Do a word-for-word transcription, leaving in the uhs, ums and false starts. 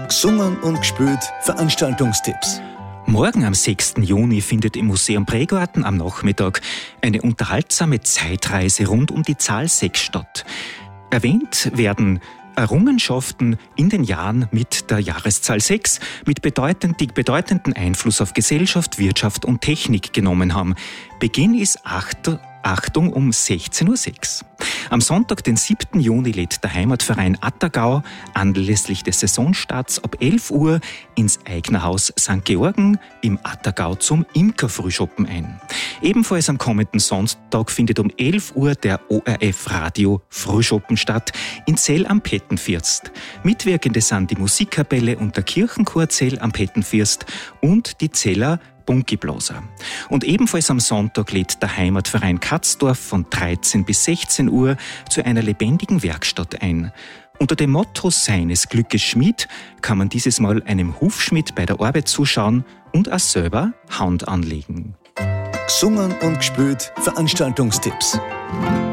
Gesungen und gespielt Veranstaltungstipps. Morgen am sechsten Juni findet im Museum Pregarten am Nachmittag eine unterhaltsame Zeitreise rund um die Zahl sechs statt. Erwähnt werden Errungenschaften in den Jahren mit der Jahreszahl sechs, mit bedeutend, die bedeutenden Einfluss auf Gesellschaft, Wirtschaft und Technik genommen haben. Beginn ist acht Achtung um sechzehn Uhr sechs. Am Sonntag, den siebten Juni, lädt der Heimatverein Attergau anlässlich des Saisonstarts ab elf Uhr ins Eignerhaus Sankt Georgen im Attergau zum Imkerfrühschoppen ein. Ebenfalls am kommenden Sonntag findet um elf Uhr der O R F Radio Frühschoppen statt in Zell am Pettenfirst. Mitwirkende sind die Musikkapelle und der Kirchenchor Zell am Pettenfirst und die Zeller Bunkiblaser. Und ebenfalls am Sonntag lädt der Heimatverein Katzdorf von dreizehn bis sechzehn Uhr zu einer lebendigen Werkstatt ein. Unter dem Motto Seines Glückes Schmied kann man dieses Mal einem Hufschmied bei der Arbeit zuschauen und auch selber Hand anlegen. Gesungen und gespielt Veranstaltungstipps.